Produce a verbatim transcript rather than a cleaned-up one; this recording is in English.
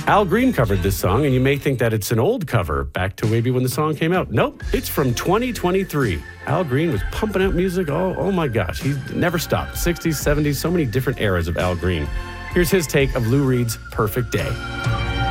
Al Green covered this song, and you may think that it's an old cover back to maybe when the song came out. Nope, it's from twenty twenty-three. Al Green was pumping out music. Oh, oh my gosh, he never stopped. sixties, seventies, so many different eras of Al Green. Here's his take of Lou Reed's Perfect Day.